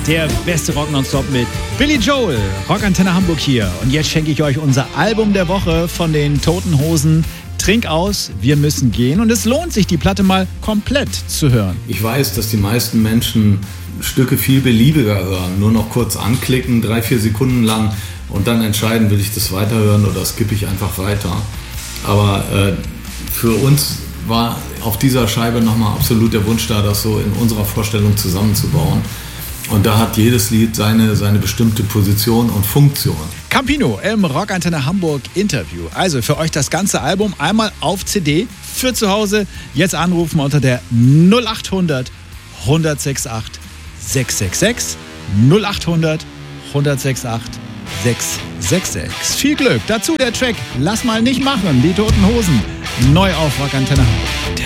Der beste Rock nonstop mit Billy Joel, Rockantenne Hamburg hier. Und jetzt schenke ich euch unser Album der Woche von den Toten Hosen. Trink aus, wir müssen gehen. Und es lohnt sich, die Platte mal komplett zu hören. Ich weiß, dass die meisten Menschen Stücke viel beliebiger hören. Nur noch kurz anklicken, 3-4 Sekunden lang und dann entscheiden, will ich das weiterhören oder skippe ich einfach weiter. Aber für uns war auf dieser Scheibe nochmal absolut der Wunsch da, das so in unserer Vorstellung zusammenzubauen. Und da hat jedes Lied seine bestimmte Position und Funktion. Campino im Rockantenne Hamburg Interview. Also für euch das ganze Album einmal auf CD für zu Hause. Jetzt anrufen unter der 0800 1068 666. 0800 1068 666. Viel Glück. Dazu der Track Lass mal nicht machen. Die Toten Hosen. Neu auf Rockantenne Hamburg.